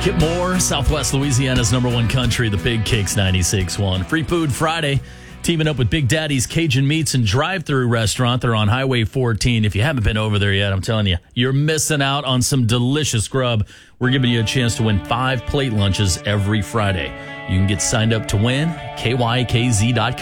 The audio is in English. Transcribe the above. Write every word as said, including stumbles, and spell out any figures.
Kip Moore, Southwest Louisiana's number one country, the Big Kicks ninety-six point one. Free Food Friday, teaming up with Big Daddy's Cajun Meats and Drive-Thru Restaurant. They're on Highway fourteen. If you haven't been over there yet, I'm telling you, you're missing out on some delicious grub. We're giving you a chance to win five plate lunches every Friday. You can get signed up to win, K Y K Z dot com.